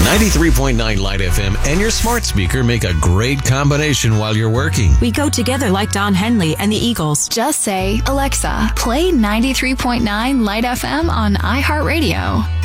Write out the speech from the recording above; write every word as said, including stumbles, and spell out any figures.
ninety-three point nine Light F M and your smart speaker make a great combination while you're working. We go together like Don Henley and the Eagles. Just say, Alexa, play ninety-three point nine Light F M on iHeartRadio.